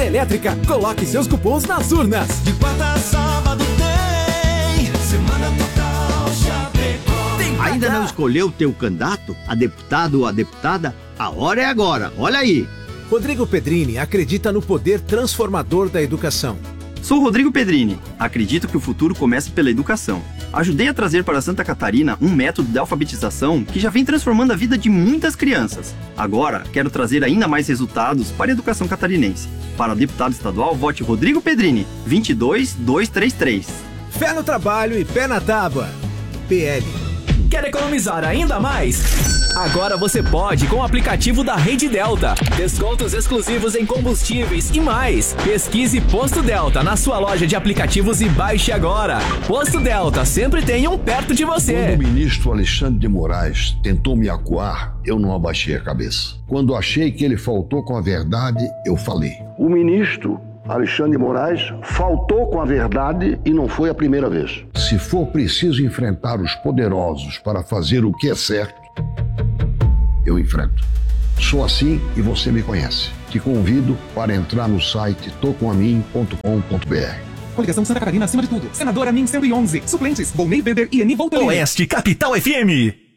Hidrelétrica. Coloque seus cupons nas urnas. De quarta a sábado tem Semana Total Chapecó. Ainda não escolheu o teu candidato, a deputado ou a deputada? A hora é agora, olha aí. Rodrigo Pedrini acredita no poder transformador da educação. Sou Rodrigo Pedrini. Acredito que o futuro começa pela educação. Ajudei a trazer para Santa Catarina um método de alfabetização que já vem transformando a vida de muitas crianças. Agora, quero trazer ainda mais resultados para a educação catarinense. Para deputado estadual, vote Rodrigo Pedrini, 22233. Fé no trabalho e pé na tábua. PL. Quer economizar ainda mais? Agora você pode com o aplicativo da Rede Delta. Descontos exclusivos em combustíveis e mais. Pesquise Posto Delta na sua loja de aplicativos e baixe agora. Posto Delta, sempre tem um perto de você. Quando o ministro Alexandre de Moraes tentou me acuar, eu não abaixei a cabeça. Quando achei que ele faltou com a verdade, eu falei. O ministro Alexandre de Moraes faltou com a verdade e não foi a primeira vez. Se for preciso enfrentar os poderosos para fazer o que é certo, eu enfrento. Sou assim e você me conhece. Te convido para entrar no site tocomamin.com.br. Coligação Santa Catarina acima de tudo. Senadora NIM 111. Suplentes: Volney Weber e Eni Voltolini. Oeste Capital FM.